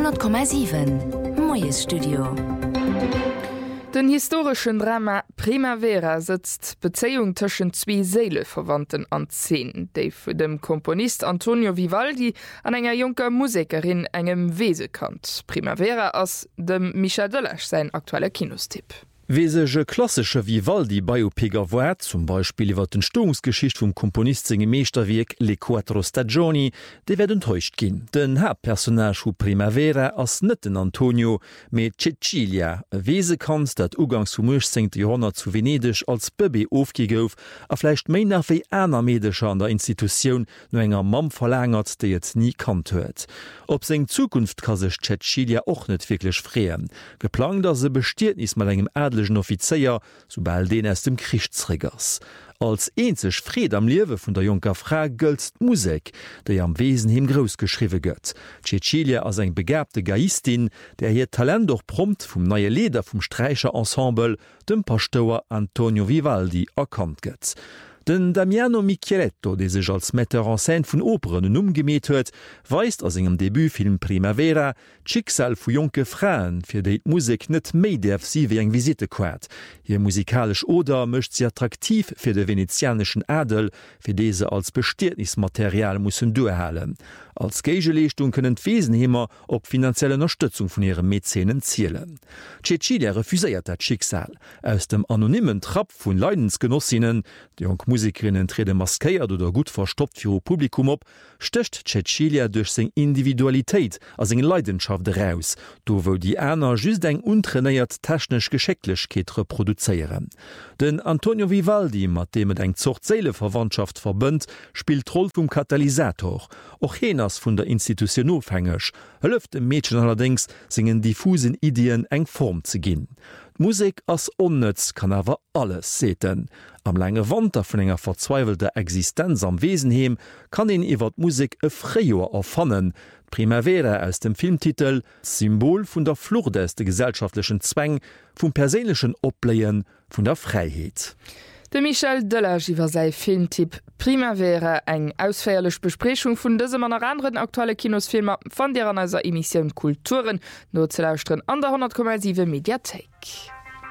100,7 Moes Studio. Den historischen Drama Primavera setzt Beziehung zwischen zwei Seeleverwandten an Szenen, die für dem Komponist Antonio Vivaldi an einer junger Musikerin engem Wese kannt. Primavera aus dem Michel Delage sein aktueller Kinostipp. Wesege klassische Vivaldi Biopiger war, zum Beispiel iwwer den Stungsgeschicht vum Komponist singem Meesterwerk Le Quattro Stagioni, de werden enttäuscht ginn. Den Hauptpersonage hu Primavera ass nëtten Antonio met Cecilia, e Wesekant, dat ugangs zum 18. Jahrhundert zu Venedig als Bëbe ofgi gouf, a flecht méi nach wéi einer Medescher an der Institutioun no enger Mam verlängert, déi et nie kannt huet. Op seg Zukunft ka sech Cecilia och net wirklichklech freeen. Geplant as se Bestietnis mal engem Offizier, sobald den aus dem Kriegsträgers. Als einzig Fried am Liewe vun der Junker Frau gëlzt Musik, déi am Wesen him groß geschriwe gëtt. Cecilia as eng begabte Gaistin, der hier Talent doch prompt vum neue Leder vum Streicherensemble, dem Pastor Antonio Vivaldi, erkannt gëtt. Den Damiano Micheletto, de sech als Metteur en scène vun Operen umgemet huet, weist aus engem Debütfilm Primavera d'Schicksal vu jonke Fraen, fir déi Musik net méi derf sie wie eng Visite quert. Hier musikalisch Oder mëcht sie attraktiv fir de venezianischen Adel, fir dese als Bestietnismaterial mussssen duerhalen. Als Geigeleechtung kënnen d'Wesenhemer op finanzielle Unterstützung vun ihrem Mäzenen zielen. Cecilia refuséiert dat Schicksal. Aus dem anonymen Trapp vun Leidensgenossinnen, die Musikerinnen trede maskéiert oder gut verstoppt fir Publikum op, stöcht Cecilia durch seg Individualitéit as eng Leidenschaft raus, do wo die Äner just eng untrainiert technisch Geschäcklechkeet reproduzeieren. Den Antonio Vivaldi, mat dem et eng Zocht-Seele-Verwandtschaft verbënnt, spielt Roll vum Katalysator. Och heners vun der Institution ofhängeg, hëlleft dem Mädchen allerdings singen diffusen Ideen eng Form ze ginn. Musik ass onnëtz kann awer alles seten. Am lange Wander vun enger verzweifelter Existenz am Wesenheem kann en iwwer Musik e Fréjoer erfannen. Primavera aus dem Filmtitel Symbol vun der Flucht des de gesellschaftlichen Zwäng, vum perseelechen Opleien vun der Freiheet. De Michel Delage iwwer sei Filmtipp Primavera eng ausfäierlech Besprechung vun dësem an anderen aktuelle Kinosfilmer van der an aiser Emissionioun Kulturen no ze lausren an der 100,7 Mediathek.